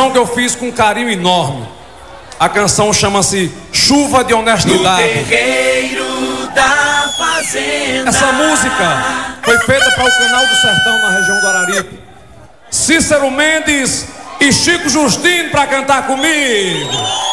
Que eu fiz com um carinho enorme. A canção chama-se Chuva de Honestidade. No terreiro da fazenda. Essa música foi feita para o Canal do Sertão, na região do Araripe. Cícero Mendes e Chico Justino para cantar comigo.